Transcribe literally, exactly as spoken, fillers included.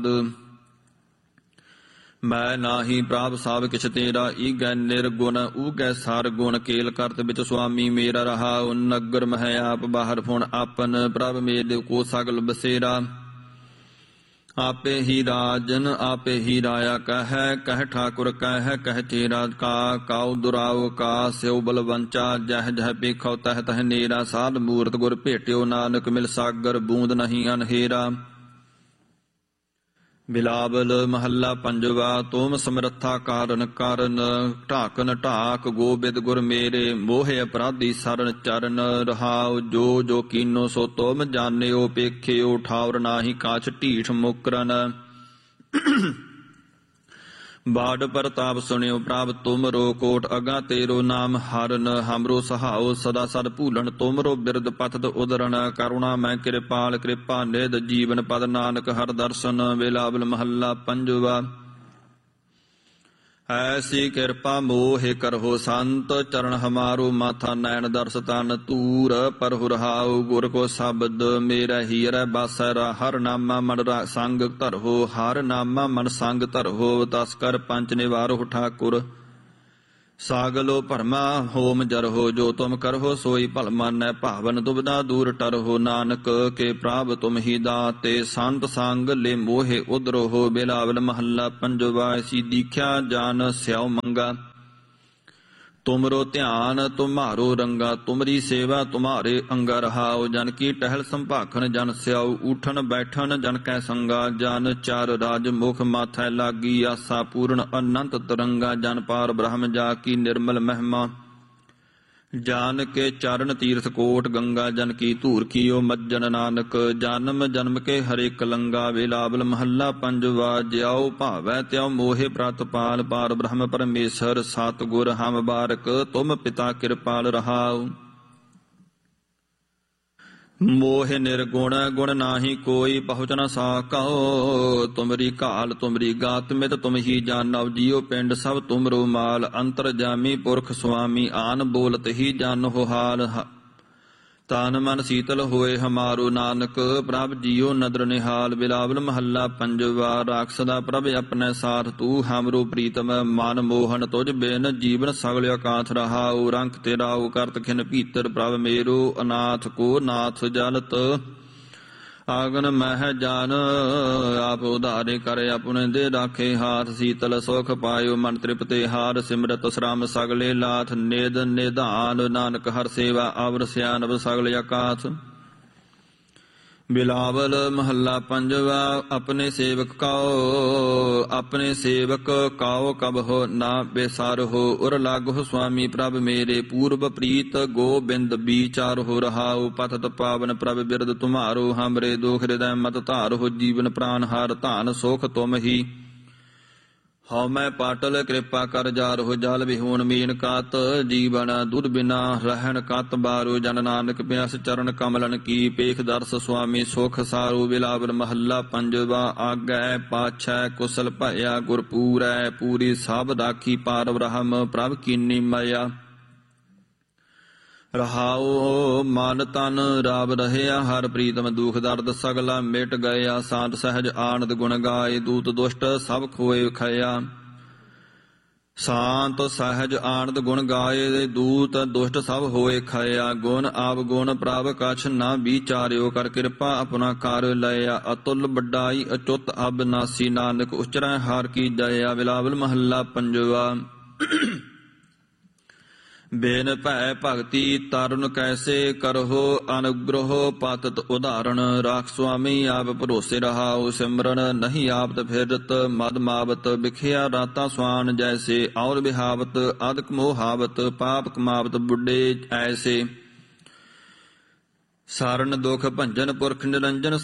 ਮੈਂ ਨਾਹੀ ਪ੍ਰਭ ਸਭ ਕਿਛ ਤੇਰਾ, ਈਗੈ ਨਿਰਗੁਣ ਊਗੈ ਸਰ ਗੁਣ, ਕੇਲ ਕਰਤ ਵਿੱਚ ਸੁਆਮੀ ਮੇਰਾ ਰਹਾਉ। ਨਗਰ ਮਹਿ ਆਪ ਬਾਹਰ ਫੁਣ ਆਪਨ, ਪ੍ਰਭ ਮੇਰੇ ਕੋ ਸਗਲ ਬਸੇਰਾ। ਆਪੇ ਹੀ ਰਾਜਨ ਆਪੇ ਹੀ ਰਾਇਆ, ਕਹਿ ਕਹਿ ਠਾਕੁਰ ਕਹਿ ਕਹਿ ਤੇਰਾ। ਕਾ ਕਾਉ ਦੁਰਾਉ ਕਾ ਸਿਉ ਬਲਵੰਚਾ, ਜਹ ਜਹ ਪੇਖੋ ਤਹ ਤਹ ਨੇਰਾ। ਸਾਧ ਮੂਰਤ ਗੁਰ ਭੇਟਿਓ ਨਾਨਕ, ਮਿਲ ਸਾਗਰ ਬੂੰਦ ਨਹੀਂ ਅਨਹੇਰਾ। ਬਿਲਾਵਲ ਮਹੱਲਾ ਪੰਜਵਾ। ਤੁਮ ਸਮਰੱਥਾ ਕਾਰਨ ਕਾਰਨ, ਢਾਕਨ ਢਾਕ ਗੋਬਿੰਦ ਗੁਰ ਮੇਰੇ। ਮੋਹਿ ਅਪਰਾਧੀ ਸਰਨ ਚਰਨ, ਰਹਾਉ ਜੋ ਜੋ ਕੀਨੋ ਸੋ ਤੁਮ ਜਾਣਿਓ। ਪੇਖਿਓ ਠਾਵਰ ਨਾਹੀ ਕਾਛ ਢੀਠ ਮੁਕਰਨ। ਬਾੜ ਪ੍ਰਤਾਪ ਸੁਣਿਓ ਪ੍ਰਭ ਤੁਮਰੋ, ਕੋਟ ਅਗਾ ਤੇਰੋ ਨਾਮ ਹਰਨ। ਹਮਰੋ ਸਹਾਉ ਸਦਾ ਸਦ ਭੂਲਣ, ਤੁਮਰੋ ਬਿਰਦ ਪਤਤ ਉਦਰਣ। ਕਰੁਣਾ ਮੈਂ ਕਿਰਪਾਲ ਕਿਰਪਾ ਨਿਧ, ਜੀਵਨ ਪਦ ਨਾਨਕ ਹਰ ਦਰਸ਼ਨ। ਬਿਲਾਵਲ ਮਹੱਲਾ ਪੰਜਵਾ। ਐਸੀ ਕਿਰਪਾ ਮੋਹਿ ਕਰਹੁ ਸੰਤ, ਚਰਨ ਹਮਾਰੋ ਮਾਥਾ ਨੈਣ ਦਰਸ ਤਨ। ਤੂਰ ਪਰਹੁ ਰਹਾਉ ਗੁਰ ਕੋ ਸ਼ਬਦ, ਮੇਰਾ ਹੀਰੈ ਬਾਸੈ ਹਰ ਨਾਮਾ ਮਨ ਸੰਗ ਧਰਹੁ। ਹਰ ਨਾਮਾ ਮਨ ਸੰਗ ਧਰਹੁ, ਤਸਕਰ ਪੰਚ ਨਿਵਾਰਹੁ ਠਾਕੁਰ। ਸਾਗਲੋ ਭਰਮਾ ਹੋਮ ਜਰਹੁ, ਜੋ ਤੁਮ ਕਰਹੁ ਸੋਈ ਭਲ ਮਾਨੈ। ਭਾਵਨ ਦੁਬਿਧਾ ਦੂਰ ਟਰਹੁ, ਨਾਨਕ ਕੇ ਪ੍ਰਭ ਤੁਮ ਹੀ ਦਾਤੇ। ਸੰਤ ਸੰਗ ਲੈ ਮੋਹਿ ਉਦਰਹੁ। ਬਿਲਾਵਲ ਮਹੱਲਾ ਪੰਜਵਾ। ਐਸੀ ਦੀਖਿਆ ਜਾਨ ਸਿਆਉ ਮੰਗਾ, ਤੁਮਰੋ ਧਿਆਨ ਤੁਮਾਰੋ ਰੰਗਾ। ਤੁਮਰੀ ਸੇਵਾ ਤੁਮਾਰੇ ਅੰਗਾ, ਰਹਾਉ ਜਨ ਕੀ ਟਹਿਲ ਸੰਭਾਖਣ। ਜਨ ਸਿਆਉ ਊਠਣ ਬੈਠਣ ਜਨ ਕੈ ਸੰਗਾ। ਜਨ ਚਾਰ ਰਾਜ ਮੁਖ ਮਾਥੈ ਲਾਗੀ, ਆਸਾ ਪੂਰਨ ਅਨੰਤ ਤਰੰਗਾ। ਜਨ ਪਾਰ ਬ੍ਰਹਮ ਜਾ ਕੀ ਨਿਰਮਲ ਮਹਿਮਾ, ਜਾਨ ਕੇ ਚਰਨ ਤੀਰਥ ਕੋਟ ਗੰਗਾ। ਜਨ ਕੀ ਧੂਰ ਕੀਓ ਮੱਜਨ ਨਾਨਕ, ਜਨਮ ਜਨਮ ਕੇ ਹਰੇ ਕਲੰਗਾ। ਬਿਲਾਵਲ ਮਹੱਲਾ ਪੰਜਵਾ। ਜਿਉ ਭਾਵੈ ਤਿਉ ਮੋਹਿ ਪ੍ਰਤਪਾਲ, ਪਾਰ ਬ੍ਰਹਮ ਪਰਮੇਸ਼ਰ ਸਤਿਗੁਰ ਹਮ ਬਾਰਕ। ਤੁਮ ਪਿਤਾ ਕਿਰਪਾਲ ਰਹਾਉ। ਮੋਹਿ ਨਿਰਗੁਣ ਗੁਣ ਨਾਹੀ ਕੋਈ, ਪਹੁੰਚ ਨ ਸਾਕਉ। ਤੁਮਰੀ ਘਾਲ ਤੁਮਰੀ ਗਾਤ ਮਿਤ ਤੁਮ ਹੀ ਜਾਨਉ। ਜੀਉ ਪਿੰਡ ਸਭ ਤੁਮਰੋ ਮਾਲ, ਅੰਤਰ ਜਾਮੀ ਪੁਰਖ ਸੁਆਮੀ। ਆਨ ਬੋਲਤ ਹੀ ਜਾਨਹੁ ਹਾਲ, ਤਨ ਮਨ ਸੀਤਲ ਹੋਏ ਹਮਾਰੋ। ਨਾਨਕ ਪ੍ਰਭ ਜੀਉ ਨਦਰ ਨਿਹਾਲ। ਬਿਲਾਵਲ ਮਹੱਲਾ ਪੰਜਵਾ। ਰਾਖਸ ਦਾ ਪ੍ਰਭ ਆਪਣੇ ਸਾਥ, ਤੂੰ ਹਮਰੋ ਪ੍ਰੀਤਮ। ਮਨ ਮੋਹਨ ਤੁਝ ਬਿਨ, ਜੀਵਨ ਸਗਲ ਅਕਾਥ ਰਹਾਉ। ਰੰਕ ਤੇਰਾਉ ਕਰਤ ਖਿਨ ਭੀਤਰ, ਪ੍ਰਭ ਮੇਰੋ ਅਨਾਥ ਕੋ ਨਾਥ। ਜਲਤ ਆਗਨ ਮਹਿ ਜਾਨ, ਆਪ ਉਧਾਰੇ ਕਰ ਆਪਣੇ ਦੇ ਰਾਖੇ ਹਾਥ। ਸੀਤਲ ਸੁਖ ਪਾਇਓ ਮਨ ਤ੍ਰਿਪਤੇ ਹਾਰ, ਸਿਮਰਤ ਸ੍ਰਮ ਸਗਲੇ ਲਾਥ। ਨਿਦ ਨਿਧਾਨ ਨਾਨਕ ਹਰ ਸੇਵਾ, ਅਵਰ ਸਿਆਨਬ ਸਗਲ ਅਕਾਥ। ਬਿਲਾਵਲ ਮਹੱਲਾ ਪੰਜਵਾ। ਆਪਣੇ ਸੇਵਕ ਕਾਓ ਆਪਣੇ ਸੇਵਕ ਕਾਓ, ਕਬਹੁ ਨਾ ਬੇਸਾਰਹੁ। ਉਰ ਲਾਗਹੁ ਸੁਆਮੀ ਪ੍ਰਭ ਮੇਰੇ, ਪੂਰਬ ਪ੍ਰੀਤ ਗੋਬਿੰਦ ਵਿਚਾਰਹੁ। ਰਹਾਉ ਪਤਤ ਪਾਵਨ ਪ੍ਰਭ ਬਿਰਦ ਤੁਮਾਰੋ, ਹਮਰੇ ਦੁਖ ਹਿਰਦੈ ਮਤ ਧਾਰਹੁ। ਜੀਵਨ ਪ੍ਰਾਨ ਹਾਰ ਧਾਨ ਸੁਖ ਤੁਮ ਹੀ, ਹਉ ਮੈਂ ਪਾਟਲ ਕਿਰਪਾ ਕਰ ਜਾਰਹੁ। ਜਲ ਵਿਹੂਣ ਮੀਨ ਕਾਤ, ਜੀਵਨ ਦੁਧ ਬਿਨਾ ਰਹਿਣ ਕਤ ਬਾਰੋ। ਜਨ ਨਾਨਕ ਪਿਆਸ ਚਰਨ ਕਮਲਨ ਕੀ, ਪੇਖ ਦਰਸ ਸੁਆਮੀ ਸੁਖ ਸਾਰੋ। ਬਿਲਾਵਲ ਮਹੱਲਾ ਪੰਜਵਾ। ਆਗੈ ਪਾਛੈ ਕੁਸਲ ਭਇਆ, ਗੁਰ ਪੂਰੈ ਪੂਰੀ ਸਭ ਰਾਖੀ। ਪਾਰ ਬ੍ਰਹਮ ਪ੍ਰਭ ਕੀਨੀ ਮਾਇਆ, ਰਹਾਉ ਮਨ ਤਨ ਰਾਵ ਰਹਿਆ। ਹਰ ਪ੍ਰੀਤਮ ਦੁਖ ਦਰਦ ਸਗਲਾ ਮਿਟ ਗਿਆ। ਸਾਧ ਸਹਿਜ ਆਨੰਦ ਗੁਣ ਗਾਏ, ਦੂਤ ਦੁਸ਼ਟ ਸਭ ਖੋਏ ਖਇਆ। ਸ਼ਾਂਤ ਸਹਿਜ ਆਨੰਦ ਗੁਣ ਗਾਏ, ਦੂਤ ਦੁਸ਼ਟ ਸਭ ਹੋਏ ਖਇਆ। ਗੁਣ ਆਪ ਗੁਣ ਪ੍ਰਭ ਕਛ ਨਾ ਵਿਚਾਰਿਓ, ਕਰ ਕਿਰਪਾ ਆਪਣਾ ਕਰ ਲਿਆ। ਅਤੁਲ ਵੱਡਾਈ ਅਚੁੱਤ ਅਬਨਾਸੀ, ਨਾਨਕ ਉਚਰੈ ਹਰ ਕੀ ਦਇਆ। ਬਿਲਾਵਲ ਮਹੱਲਾ ਪੰਜਵਾ। ਬਿਨ ਭੈ ਭਗਤੀ ਤਰੁਨ ਕੈਸੇ, ਕਰਹੁ ਅਨੁਗ੍ਰਹ ਪਾਤਤ ਉਦਾਹਰਣ। ਰਾਖ ਸੁਆਮੀ ਆਪ ਭਰੋਸੇ ਰਹਾਉ, ਸਿਮਰਨ ਨਹੀਂ ਆਪਤ ਫਿਰਤ। ਮਦ ਮਾਵਤ ਵਿਖਿਆ ਰਾਤਾ ਸੁਆਨ ਜੈਸੇ, ਔਰ ਵਿਹਾਵਤ ਅਦਕ ਮੋਹਾਵਤ। ਪਾਪ ਕਮਾਵਤ ਬੁੱਢੇ ਐਸੇ, ਸਾਰਨ ਦੁਖ ਭੰਜਨ ਪੁਰਖ ਨਿਰੰਜਨ।